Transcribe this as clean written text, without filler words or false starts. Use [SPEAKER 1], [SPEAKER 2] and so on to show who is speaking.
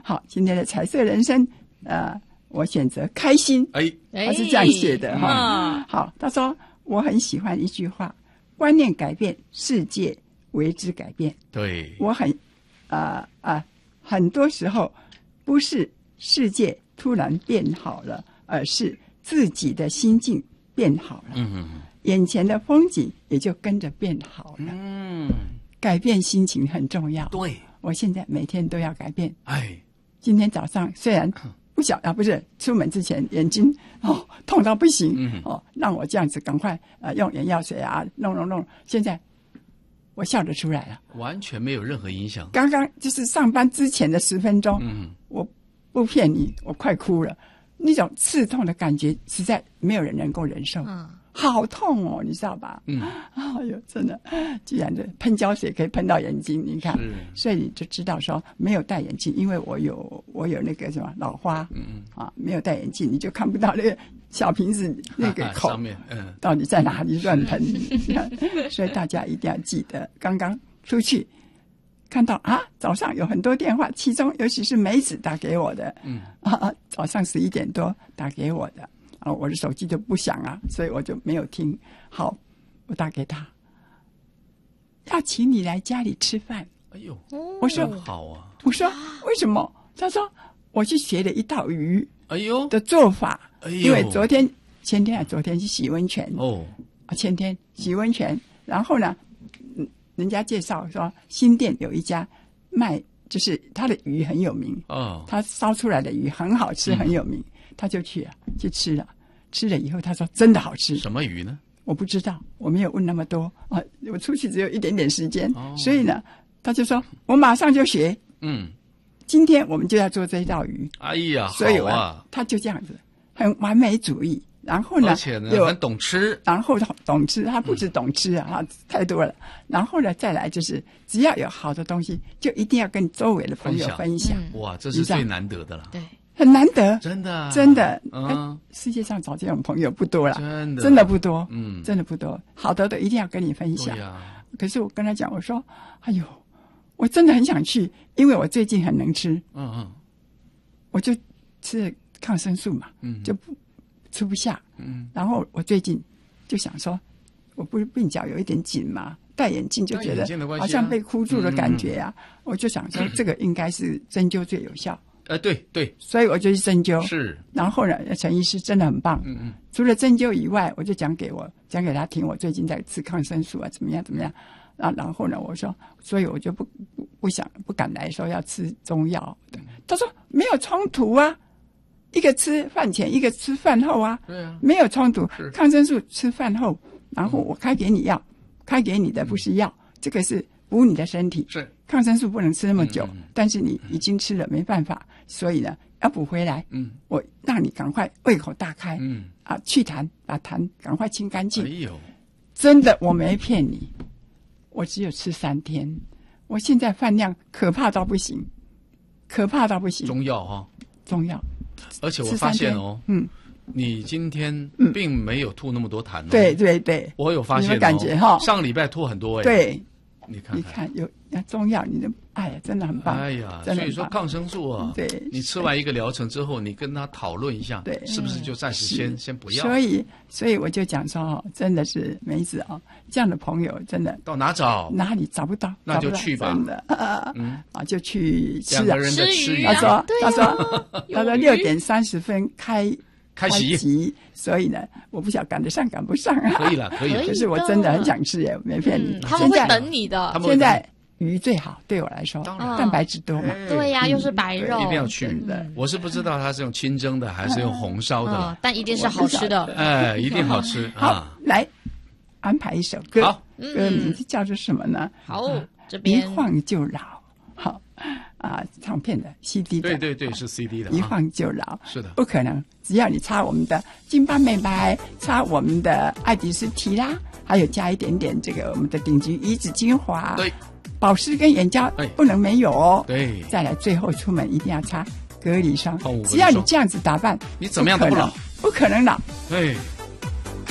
[SPEAKER 1] 好，今天的彩色人生，我选择开心。他是这样写的哈。好，他说我很喜欢一句话：观念改变，世界为之改变。
[SPEAKER 2] 对，
[SPEAKER 1] 我很多时候不是世界突然变好了，而是自己的心境变好了。眼前的风景也就跟着变好了。改变心情很重要。
[SPEAKER 2] 对，
[SPEAKER 1] 我现在每天都要改变。今天早上虽然不是出门之前眼睛痛到不行，让我这样子赶快用眼药水弄，现在我笑得出来了，
[SPEAKER 2] 完全没有任何影响。
[SPEAKER 1] 刚刚就是上班之前的10分钟，我不骗你，我快哭了。那种刺痛的感觉实在没有人能够忍受。好痛哦，你知道吧？哎呦，真的，既然的喷胶水可以喷到眼睛，你看，所以你就知道说没有戴眼镜，因为我有那个什么老花，没有戴眼镜你就看不到那个小瓶子那个口
[SPEAKER 2] 上面，
[SPEAKER 1] 到底在哪里乱喷。所以大家一定要记得，刚刚出去看到早上有很多电话，其中尤其是梅子打给我的，早上11点多打给我的。我的手机就不响所以我就没有听。好，我打给他，要请你来家里吃饭。我说
[SPEAKER 2] 好啊。
[SPEAKER 1] 我说为什么？他说我去学了一道鱼的做法。因为前天去洗温泉。前天洗温泉，然后呢，人家介绍说新店有一家卖，就是他的鱼很有名。他烧出来的鱼很好吃，很有名。他就去吃了。吃了以后他说真的好吃。
[SPEAKER 2] 什么鱼呢？
[SPEAKER 1] 我不知道，我没有问那么多我出去只有一点点时间。所以呢他就说我马上就学。今天我们就要做这道鱼。
[SPEAKER 2] 所以
[SPEAKER 1] 他就这样子很完美主义。然后呢，
[SPEAKER 2] 而且呢很懂吃。
[SPEAKER 1] 然后懂吃，他不止懂吃太多了。然后呢再来就是只要有好的东西就一定要跟周围的朋友分享。
[SPEAKER 2] 哇，这是最难得的了。
[SPEAKER 1] 对，很难得，
[SPEAKER 2] 真的。
[SPEAKER 1] 世界上找这种朋友不多了，
[SPEAKER 2] 真的
[SPEAKER 1] 不多。真的不多。好的一定要跟你分享。可是我跟他讲，我说哎呦，我真的很想去，因为我最近很能吃。我就吃抗生素嘛，就吃不下。然后我最近就想说，我不是鬓角有一点紧嘛，戴眼镜就觉得好像被箍住的感觉我就想说这个应该是针灸最有效。
[SPEAKER 2] 对，
[SPEAKER 1] 所以我就去针灸。
[SPEAKER 2] 是。然
[SPEAKER 1] 后呢，陈医师真的很棒。除了针灸以外，我就讲给他听，我最近在吃抗生素怎么样。然后呢，我说，所以我就不敢来说要吃中药。他说没有冲突一个吃饭前，一个吃饭后
[SPEAKER 2] 对啊，
[SPEAKER 1] 没有冲突。抗生素吃饭后，然后我开给你药，开给你的不是药，这个是补你的身体。
[SPEAKER 2] 是。
[SPEAKER 1] 抗生素不能吃那么久，但是你已经吃了没办法，所以呢要补回来。我让你赶快胃口大开。去痰，把痰赶快清干净。真的我没骗你，我只有吃3天，我现在饭量可怕到不行。中
[SPEAKER 2] 药
[SPEAKER 1] 中药。
[SPEAKER 2] 而且我发现你今天并没有吐那么多痰。
[SPEAKER 1] 对，
[SPEAKER 2] 我有发现。
[SPEAKER 1] 你有感觉
[SPEAKER 2] 上个礼拜吐很多。
[SPEAKER 1] 对，
[SPEAKER 2] 你看
[SPEAKER 1] 有中药，你的真的很棒。
[SPEAKER 2] 所以说抗生素
[SPEAKER 1] 对，
[SPEAKER 2] 你吃完一个疗程之后，你跟他讨论一下，对，是不是就暂时先不要？
[SPEAKER 1] 所以我就讲说真的是梅子这样的朋友真的
[SPEAKER 2] 到哪找？
[SPEAKER 1] 哪里找不到？
[SPEAKER 2] 那就去吧。
[SPEAKER 1] 真的就去吃
[SPEAKER 2] 2个人的吃鱼。
[SPEAKER 1] 他说6点30分开席，所以呢，我不晓得赶得上赶不上
[SPEAKER 2] 可以了。
[SPEAKER 1] 可是我真的很想吃耶，没骗你。
[SPEAKER 3] 他们会等你的。
[SPEAKER 1] 现在鱼最好，对我来说，蛋白质多嘛。
[SPEAKER 3] 对呀，又是白肉，
[SPEAKER 2] 一定要去的。我是不知道它是用清蒸的还是用红烧的，
[SPEAKER 3] 但一定是好吃的。
[SPEAKER 2] 一定好吃。
[SPEAKER 1] 好，来安排一首歌。好，歌名字叫做什么呢？
[SPEAKER 3] 好，这边
[SPEAKER 1] 一晃就老。好。唱片的 CD 的。
[SPEAKER 2] 对，是 CD 的。
[SPEAKER 1] 一晃就老。
[SPEAKER 2] 是的。
[SPEAKER 1] 不可能，只要你擦我们的金巴美白，擦我们的爱迪斯提拉，还有加一点点这个我们的顶级鱼子精华。
[SPEAKER 2] 对。
[SPEAKER 1] 保湿跟眼胶不能没有
[SPEAKER 2] 对。
[SPEAKER 1] 再来最后出门一定要擦隔离霜。只要你这样子打扮，
[SPEAKER 2] 你怎么样都不老。
[SPEAKER 1] 不可能老。
[SPEAKER 2] 对。